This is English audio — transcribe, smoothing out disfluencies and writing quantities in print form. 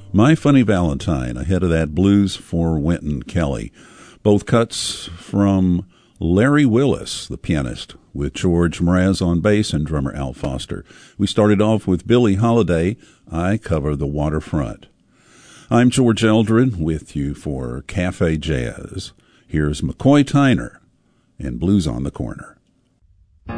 My Funny Valentine, ahead of that Blues for Wynton Kelly. Both cuts from Larry Willis, the pianist, with George Mraz on bass and drummer Al Foster. We started off with Billie Holiday, I Cover the Waterfront. I'm George Eldred with you for Cafe Jazz. Here's McCoy Tyner and Blues on the Corner.